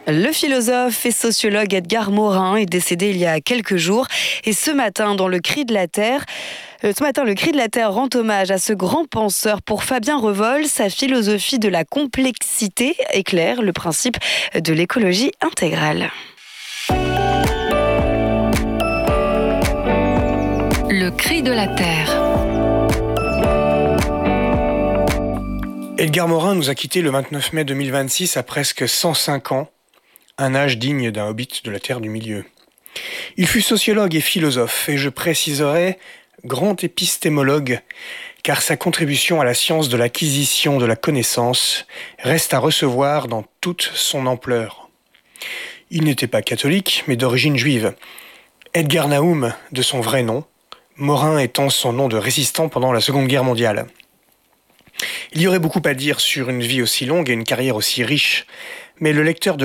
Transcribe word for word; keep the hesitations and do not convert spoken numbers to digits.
Le philosophe et sociologue Edgar Morin est décédé il y a quelques jours. Et ce matin, dans le Cri de la Terre, euh, ce matin, le Cri de la Terre rend hommage à ce grand penseur. Pour Fabien Revol, sa philosophie de la complexité éclaire le principe de l'écologie intégrale. Le Cri de la Terre. Edgar Morin nous a quittés le vingt-neuf mai deux mille vingt-six à presque cent cinq ans, un âge digne d'un hobbit de la Terre du Milieu. Il fut sociologue et philosophe, et je préciserai grand épistémologue, car sa contribution à la science de l'acquisition de la connaissance reste à recevoir dans toute son ampleur. Il n'était pas catholique, mais d'origine juive. Edgar Naum, de son vrai nom, Morin étant son nom de résistant pendant la Seconde Guerre mondiale. Il y aurait beaucoup à dire sur une vie aussi longue et une carrière aussi riche, mais le lecteur de